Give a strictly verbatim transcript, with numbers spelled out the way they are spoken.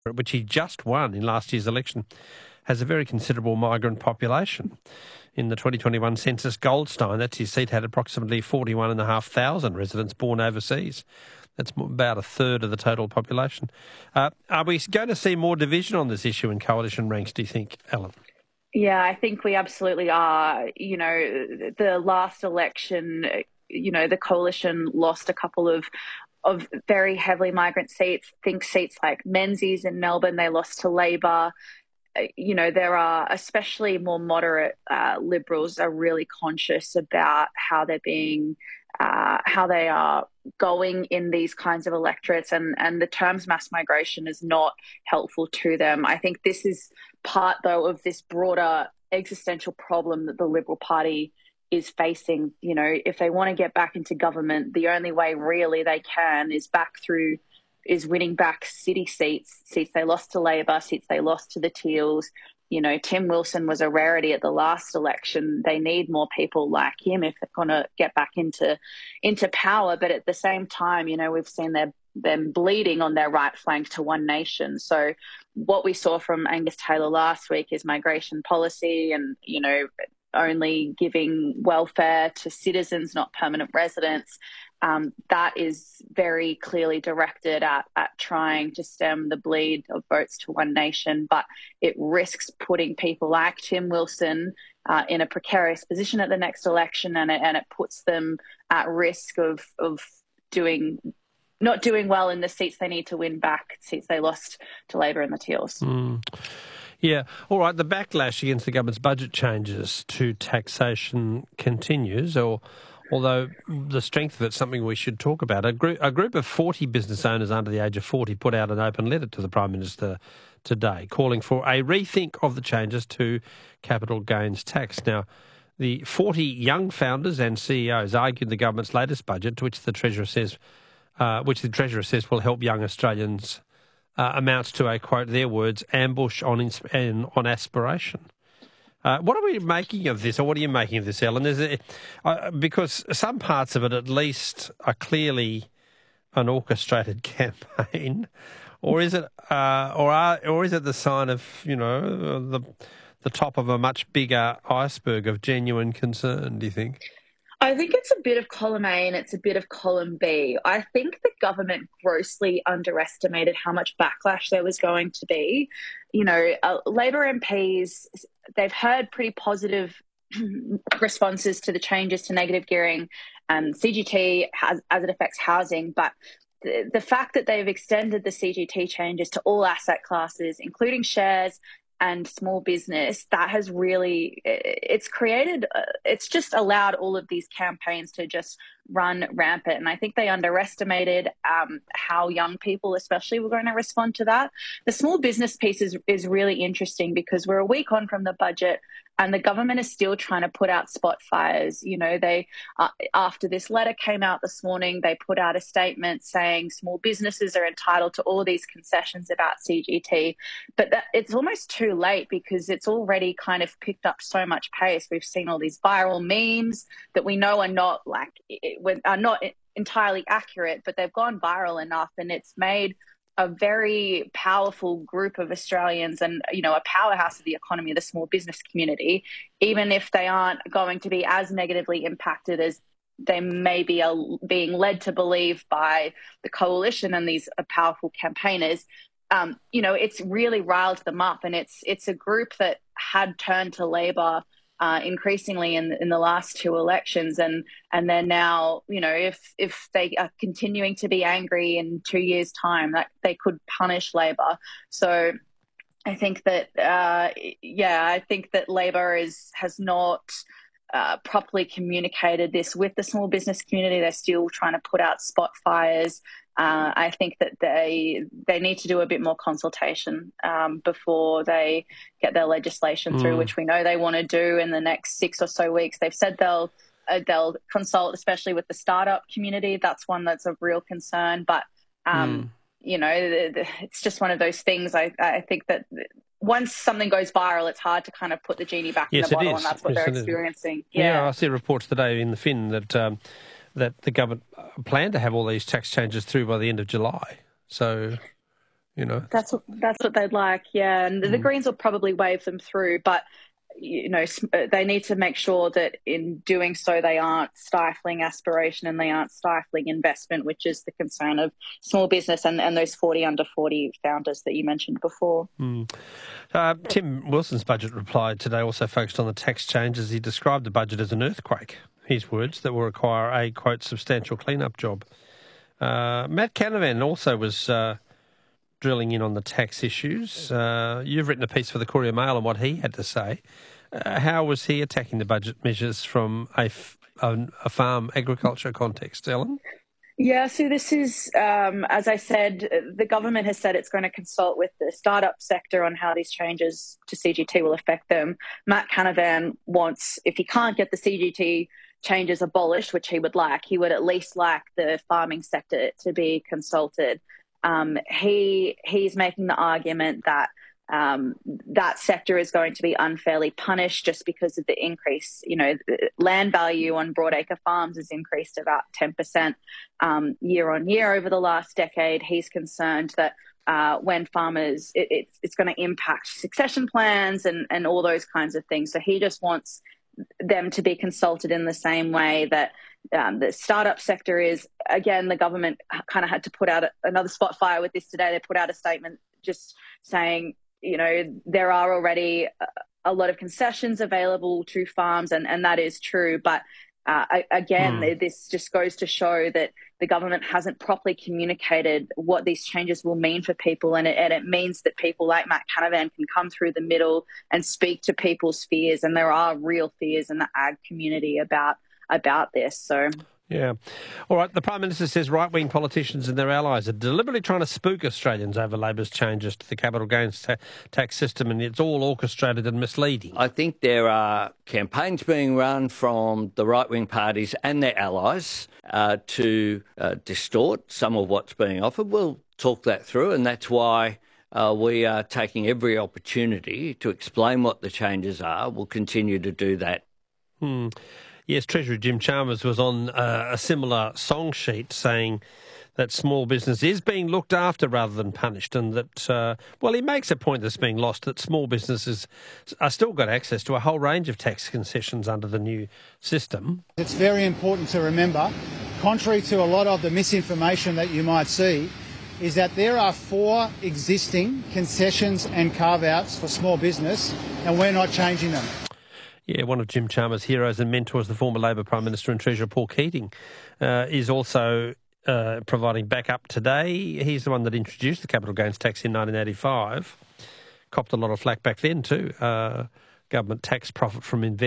which he just won in last year's election, has a very considerable migrant population. In the twenty twenty-one census, Goldstein, that's his seat, had approximately forty-one thousand five hundred residents born overseas. That's about a third of the total population. Uh, are we going to see more division on this issue in coalition ranks, do you think, Ellen? Yeah, I think we absolutely are. You know, the last election, you know, the coalition lost a couple of of very heavily migrant seats. Think seats like Menzies in Melbourne, they lost to Labor. You know, there are, especially more moderate uh, Liberals are really conscious about how they're being, uh, how they are going in these kinds of electorates, and, and the terms mass migration is not helpful to them. I think this is part, though, of this broader existential problem that the Liberal Party is facing. You know, if they want to get back into government, the only way really they can is back through is winning back city seats, seats they lost to Labor, seats they lost to the Teals. You know, Tim Wilson was a rarity at the last election. They need more people like him if they're going to get back into into power. But at the same time, you know, we've seen their, them bleeding on their right flank to One Nation. So what we saw from Angus Taylor last week is migration policy and, you know, only giving welfare to citizens, not permanent residents. Um, that is very clearly directed at, at trying to stem the bleed of votes to One Nation, but it risks putting people like Tim Wilson uh, in a precarious position at the next election, and it, and it puts them at risk of of doing not doing well in the seats they need to win back, seats they lost to Labor and the Teals. Mm. Yeah. All right. The backlash against the government's budget changes to taxation continues, or although the strength of it's something we should talk about. A group, a group of forty business owners under the age of forty put out an open letter to the Prime Minister today calling for a rethink of the changes to capital gains tax. Now, the forty young founders and C E Os argued the government's latest budget, to which the Treasurer says, uh, which the Treasurer says will help young Australians, uh, amounts to a, quote, their words, ambush on, ins- on aspiration. Uh, what are we making of this, or what are you making of this, Ellen? Is it, uh, because some parts of it, at least, are clearly an orchestrated campaign, or is it, uh, or are, or is it the sign of, you know, the the top of a much bigger iceberg of genuine concern? Do you think? I think it's a bit of column A and it's a bit of column B. I think the government grossly underestimated how much backlash there was going to be. You know, uh, Labor M Ps, they've heard pretty positive responses to the changes to negative gearing and C G T has, as it affects housing, but the, the fact that they've extended the C G T changes to all asset classes, including shares and small business, that has really, it's created, it's just allowed all of these campaigns to just run rampant. And I think they underestimated um, how young people especially were going to respond to that. The small business piece is, is really interesting because we're a week on from the budget and the government is still trying to put out spot fires. You know, they, uh, after this letter came out this morning, they put out a statement saying small businesses are entitled to all these concessions about C G T, but that, it's almost too late because it's already kind of picked up so much pace. We've seen all these viral memes that we know are not like, are not entirely accurate, but they've gone viral enough and it's made a very powerful group of Australians and, you know, a powerhouse of the economy, the small business community, even if they aren't going to be as negatively impacted as they may be uh, being led to believe by the coalition and these uh, powerful campaigners. Um, you know, it's really riled them up, and it's it's a group that had turned to Labor Uh, increasingly in in the last two elections, and and they're now, you know, if if they are continuing to be angry in two years' time, that they could punish Labor. So I think that, uh, yeah, I think that Labor is has not uh, properly communicated this with the small business community. They're still trying to put out spot fires. Uh, I think that they they need to do a bit more consultation um, before they get their legislation through, mm. which we know they want to do in the next six or so weeks. They've said they'll uh, they'll consult, especially with the startup community. That's one that's of real concern. But um, mm. you know, the, the, it's just one of those things. I I think that once something goes viral, it's hard to kind of put the genie back yes, in the bottle, and that's what yes, they're experiencing. Yeah. yeah, I see reports today in the Fin that. Um, that the government plan to have all these tax changes through by the end of July. So you know. That's what, that's what they'd like, yeah. And mm. the Greens will probably wave them through, but you know, they need to make sure that in doing so they aren't stifling aspiration and they aren't stifling investment, which is the concern of small business and, and those forty under forty founders that you mentioned before. Mm. Uh, Tim Wilson's budget reply today also focused on the tax changes. He described the budget as an earthquake, his words, that will require a, quote, substantial clean-up job. Uh, Matt Canavan also was uh, drilling in on the tax issues. Uh, you've written a piece for the Courier Mail on what he had to say. Uh, how was he attacking the budget measures from a, f- a, a farm agriculture context, Ellen? Yeah, so this is, um, as I said, the government has said it's going to consult with the startup sector on how these changes to C G T will affect them. Matt Canavan wants, if he can't get the C G T changes abolished, which he would like, he would at least like the farming sector to be consulted. Um, he he's making the argument that um, that sector is going to be unfairly punished just because of the increase. You know, land value on broadacre farms has increased about ten percent um, year on year over the last decade. He's concerned that uh, when farmers, it, it's, it's going to impact succession plans and, and all those kinds of things. So he just wants them to be consulted in the same way that um, the startup sector is. Again, the government kind of had to put out a, another spot fire with this today. They put out a statement just saying, you know, there are already a, a lot of concessions available to farms, and, and that is true. But uh, again, mm. this just goes to show that the government hasn't properly communicated what these changes will mean for people. And it, and it means that people like Matt Canavan can come through the middle and speak to people's fears. And there are real fears in the ag community about about this. So, yeah. All right. The Prime Minister says right-wing politicians and their allies are deliberately trying to spook Australians over Labor's changes to the capital gains ta- tax system, and it's all orchestrated and misleading. I think there are campaigns being run from the right-wing parties and their allies uh, to uh, distort some of what's being offered. We'll talk that through, and that's why uh, we are taking every opportunity to explain what the changes are. We'll continue to do that. Hmm. Yes, Treasurer Jim Chalmers was on uh, a similar song sheet saying that small business is being looked after rather than punished, and that, uh, well, he makes a point that's being lost, that small businesses are still got access to a whole range of tax concessions under the new system. It's very important to remember, contrary to a lot of the misinformation that you might see, is that there are four existing concessions and carve-outs for small business, and we're not changing them. Yeah, one of Jim Chalmers' heroes and mentors, the former Labor Prime Minister and Treasurer Paul Keating, uh, is also uh, providing backup today. He's the one that introduced the capital gains tax in nineteen eighty-five. Copped a lot of flack back then too. Uh, government tax profit from investment.